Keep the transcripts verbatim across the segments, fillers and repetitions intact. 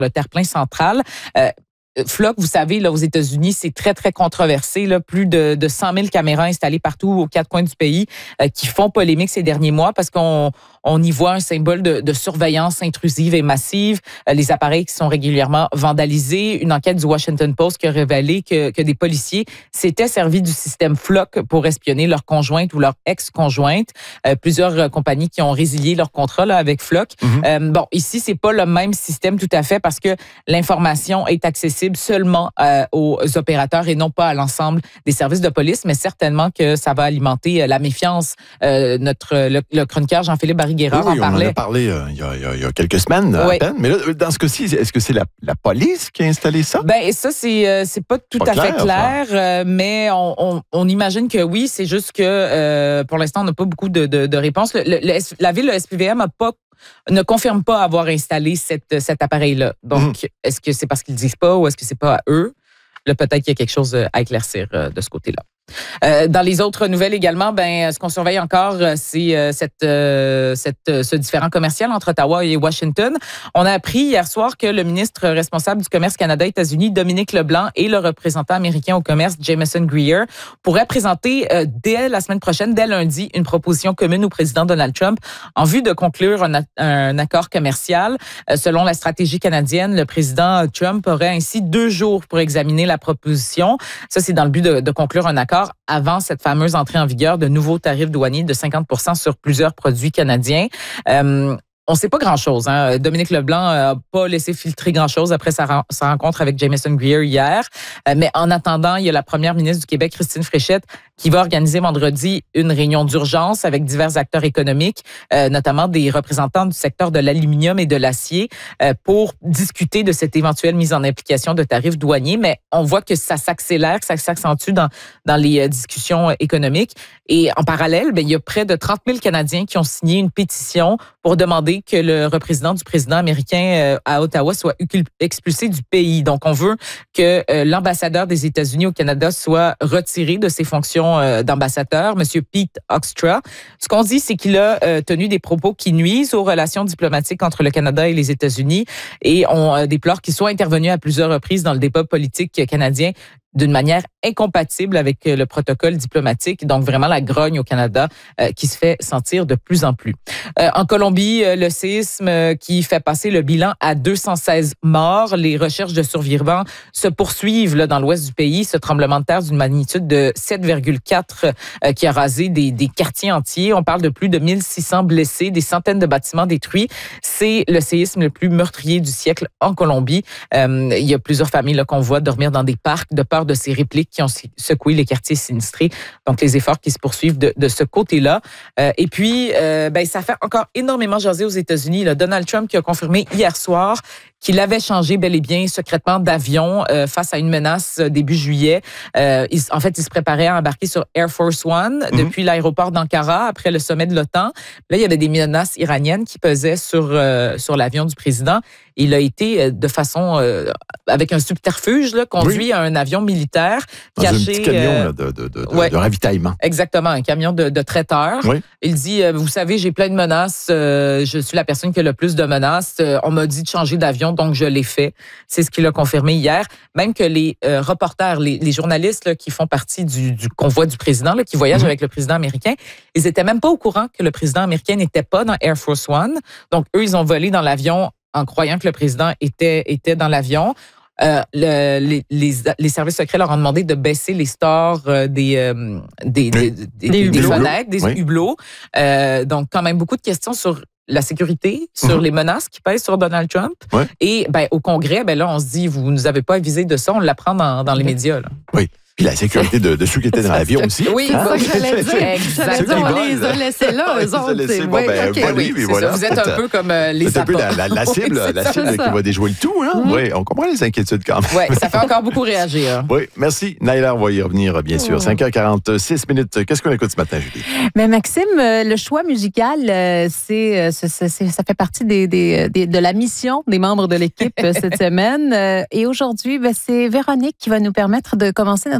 le terre-plein central. Euh, Flock, vous savez, là, aux États-Unis, c'est très, très controversé. Là, plus de, de cent mille caméras installées partout aux quatre coins du pays euh, qui font polémique ces derniers mois parce qu'on on y voit un symbole de, de surveillance intrusive et massive. Euh, les appareils qui sont régulièrement vandalisés. Une enquête du Washington Post qui a révélé que, que des policiers s'étaient servis du système Flock pour espionner leur conjointe ou leur ex-conjointe. Euh, plusieurs euh, compagnies qui ont résilié leur contrat là, avec Flock. Mm-hmm. Euh, bon, ici, c'est pas le même système tout à fait parce que l'information est accessible seulement euh, aux opérateurs et non pas à l'ensemble des services de police, mais certainement que ça va alimenter euh, la méfiance. Euh, notre le, le chroniqueur Jean-Philippe Barry-Guerrard oui, en parlait. On en a parlé euh, il, y a, il, y a, il y a quelques semaines oui. à peine. Mais là, dans ce cas-ci, est-ce que c'est la, la police qui a installé ça? Ben ça, c'est euh, c'est pas tout pas à clair, fait clair, euh, mais on, on, on imagine que oui. C'est juste que euh, pour l'instant, on n'a pas beaucoup de, de, de réponses. Le, le, le, la ville, le S P V M, a pas ne confirme pas avoir installé cette, cet appareil-là. Donc, mmh. est-ce que c'est parce qu'ils ne disent pas ou est-ce que c'est pas à eux? Là, peut-être qu'il y a quelque chose à éclaircir de ce côté-là. Euh, dans les autres nouvelles également, ben, ce qu'on surveille encore, c'est euh, cette, euh, cette, euh, ce différend commercial entre Ottawa et Washington. On a appris hier soir que le ministre responsable du commerce Canada-États-Unis, Dominique Leblanc, et le représentant américain au commerce, Jameson Greer, pourraient présenter euh, dès la semaine prochaine, dès lundi, une proposition commune au président Donald Trump en vue de conclure un, un accord commercial. Euh, selon la stratégie canadienne, le président Trump aurait ainsi deux jours pour examiner la proposition. Ça, c'est dans le but de, de conclure un accord avant cette fameuse entrée en vigueur de nouveaux tarifs douaniers de cinquante pour cent sur plusieurs produits canadiens. Euh, On ne sait pas grand-chose. Hein. Dominique Leblanc n'a pas laissé filtrer grand-chose après sa, sa rencontre avec Jameson Greer hier. Euh, mais en attendant, il y a la première ministre du Québec, Christine Fréchette, qui va organiser vendredi une réunion d'urgence avec divers acteurs économiques, euh, notamment des représentants du secteur de l'aluminium et de l'acier, euh, pour discuter de cette éventuelle mise en application de tarifs douaniers. Mais on voit que ça s'accélère, que ça s'accentue dans, dans les discussions économiques. Et en parallèle, bien, il y a près de trente mille Canadiens qui ont signé une pétition pour demander que le représentant du président américain à Ottawa soit expulsé du pays. Donc, on veut que l'ambassadeur des États-Unis au Canada soit retiré de ses fonctions d'ambassadeur, M. Pete Hoekstra. Ce qu'on dit, c'est qu'il a tenu des propos qui nuisent aux relations diplomatiques entre le Canada et les États-Unis et on déplore qu'il soit intervenu à plusieurs reprises dans le débat politique canadien d'une manière incompatible avec le protocole diplomatique. Donc, vraiment la grogne au Canada euh, qui se fait sentir de plus en plus. Euh, en Colombie, euh, le séisme euh, qui fait passer le bilan à deux cent seize morts. Les recherches de survivants se poursuivent là, dans l'ouest du pays. Ce tremblement de terre d'une magnitude de sept virgule quatre euh, qui a rasé des, des quartiers entiers. On parle de plus de mille six cents blessés, des centaines de bâtiments détruits. C'est le séisme le plus meurtrier du siècle en Colombie. Euh, il y a plusieurs familles là, qu'on voit dormir dans des parcs de peur de ces répliques qui ont secoué les quartiers sinistrés. Donc, les efforts qui se poursuivent de, de ce côté-là. Euh, et puis, euh, ben, ça fait encore énormément jaser aux États-Unis. Là, Donald Trump qui a confirmé hier soir qu'il avait changé bel et bien secrètement d'avion euh, face à une menace euh, début juillet. Euh, il, en fait, il se préparait à embarquer sur Air Force One mm-hmm. depuis l'aéroport d'Ankara après le sommet de l'OTAN. Là, il y avait des menaces iraniennes qui pesaient sur, euh, sur l'avion du président. Il a été de façon, euh, avec un subterfuge, là, conduit oui. à un avion militaire Dans caché. un petit camion euh, là, de, de, de, ouais, de ravitaillement. Exactement, un camion de, de traiteur. Oui. Il dit, euh, vous savez, j'ai plein de menaces. Euh, je suis la personne qui a le plus de menaces. Euh, on m'a dit de changer d'avion, donc je l'ai fait. C'est ce qu'il a confirmé hier. Même que les euh, reporters, les, les journalistes là, qui font partie du, du convoi du président, là, qui voyagent mmh. avec le président américain, ils étaient même pas au courant que le président américain n'était pas dans Air Force One. Donc, eux, ils ont volé dans l'avion en croyant que le président était, était dans l'avion. Euh, le, les, les, les services secrets leur ont demandé de baisser les stores euh, des, euh, des, des, des, des, des, des fenêtres, des oui. hublots. Euh, donc, quand même beaucoup de questions sur la sécurité, sur mmh. les menaces qui pèsent sur Donald Trump. Ouais. Et ben, au Congrès, ben là, on se dit, vous ne nous avez pas avisé de ça, on l'apprend dans, dans les médias. Là. Oui. Puis la sécurité de, de ceux qui étaient dans l'avion aussi. Oui, c'est ça que j'allais dire. Exactement. On les a laissés là, eux autres. Laissés, bon, ben, okay, oui, oui, voilà. Vous êtes un peu comme euh, les C'est un peu la, la, la cible, oui, la cible qui va déjouer le tout. Hein? Mm-hmm. Oui, on comprend les inquiétudes quand même. Oui, ça fait encore beaucoup réagir. Oui, merci. Naïla, on va y revenir, bien sûr. Oh. cinq heures quarante-six minutes. Qu'est-ce qu'on écoute ce matin, Julie? Mais Maxime, le choix musical, c'est, c'est, c'est, ça fait partie des, des, des, de la mission des membres de l'équipe cette semaine. Et aujourd'hui, ben, c'est Véronique qui va nous permettre de commencer notre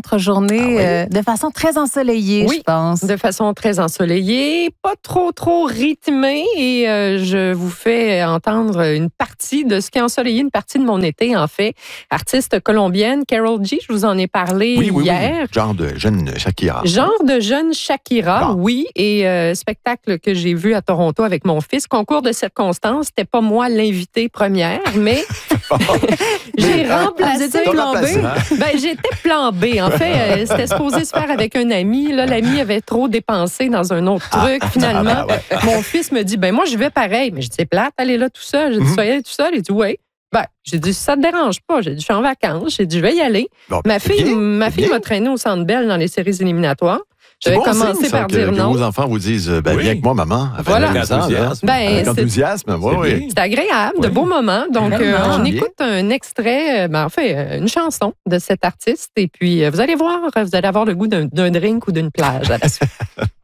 notre journée ah oui. euh, de façon très ensoleillée, oui, je pense. de façon très ensoleillée, pas trop, trop rythmée. Et euh, je vous fais entendre une partie de ce qui a ensoleillé une partie de mon été, en fait. Artiste colombienne, Karol G, je vous en ai parlé oui, oui, hier. Oui. Genre de jeune Shakira. Genre de jeune Shakira, bon. oui. Et euh, spectacle que j'ai vu à Toronto avec mon fils. Concours de circonstances, c'était pas moi l'invitée première, mais j'ai remplacé. Vous étiez plan B? Ben, j'étais plan B. En fait, euh, c'était supposé se faire avec un ami. Là, l'ami avait trop dépensé dans un autre truc. Ah, Finalement, ah, ouais. mon fils me dit, ben moi, je vais pareil. Mais je dis, c'est plate, aller là tout seul. J'ai dit, mm-hmm. soyez tout seul. Il dit, oui. Ben, j'ai dit, ça te dérange pas. J'ai dit, je suis en vacances. J'ai dit, je vais y aller. Bon, ma fille, bien, ma fille m'a traîné au Centre Bell dans les séries éliminatoires. J'avais bon commencé signe, par que, dire que non. vos enfants vous disent, ben, oui. viens avec moi, maman. Avec voilà. enthousiasme. Ben, avec enthousiasme, oui, oui. C'est agréable, oui. de beaux moments. Donc, euh, on écoute un extrait, ben, en fait, une chanson de cet artiste. Et puis, vous allez voir, vous allez avoir le goût d'un, d'un drink ou d'une plage à la suite.